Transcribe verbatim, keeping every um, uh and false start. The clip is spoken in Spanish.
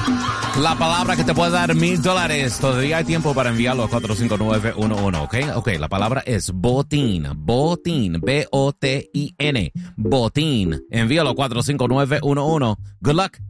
La palabra que te puede dar mil dólares. Todavía hay tiempo para enviarlo a cuatro cinco nueve uno uno, ¿ok? Ok, la palabra es botín. Botín. B O T I N. Botín. Envíalo a cuatro cinco nueve uno uno. Good luck.